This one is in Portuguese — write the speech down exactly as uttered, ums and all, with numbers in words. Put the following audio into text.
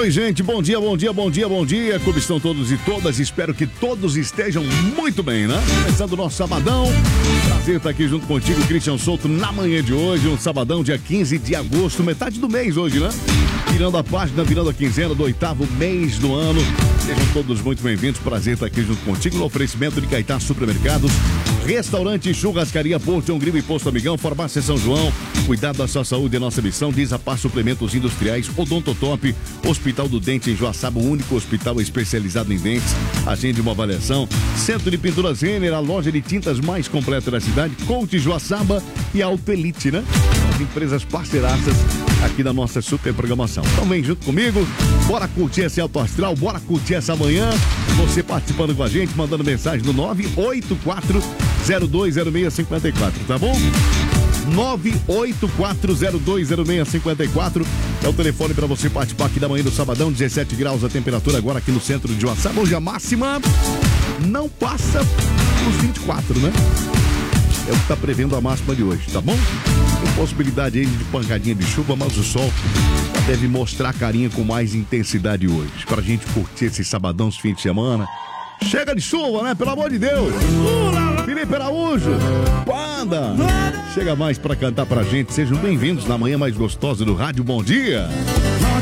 Oi, gente, bom dia, bom dia, bom dia, bom dia. Como estão todos e todas? Espero que todos estejam muito bem, né? Começando o nosso sabadão. Prazer estar aqui junto contigo, Christian Souto, na manhã de hoje. Um sabadão, dia quinze de agosto, metade do mês hoje, né? Virando a página, virando a quinzena do oitavo mês do ano. Sejam todos muito bem-vindos. Prazer estar aqui junto contigo no oferecimento de Caetá Supermercados, Restaurante Churrascaria Portão Grilo e Posto Amigão, Farmácia São João. Cuidado da sua saúde é nossa missão. Desapar Suplementos Industriais, Odontotop, Hospital do Dente em Joaçaba, o único hospital especializado em dentes. Agende uma avaliação. Centro de Pinturas Renner, a loja de tintas mais completa da cidade. Conte Joaçaba e Auto Elite, né? As empresas parceiraças aqui da nossa super programação. Então vem junto comigo, bora curtir esse Alto Astral, bora curtir essa manhã. Você participando com a gente, mandando mensagem no nove oito quatro zero dois zero seis cinco quatro, tá bom? nove oito quatro zero dois zero seis cinco quatro é o telefone para você participar aqui da manhã do sabadão. Dezessete graus a temperatura agora aqui no centro de Joaçaba. Hoje a máxima não passa os vinte e quatro, né? É o que está prevendo a máxima de hoje, tá bom? Tem possibilidade aí de pancadinha de chuva, mas o sol deve mostrar a carinha com mais intensidade hoje. Pra gente curtir esse sabadão, esse fim de semana. Chega de chuva, né? Pelo amor de Deus! Felipe Araújo, Panda, chega mais pra cantar pra gente. Sejam bem-vindos na manhã mais gostosa do rádio. Bom dia!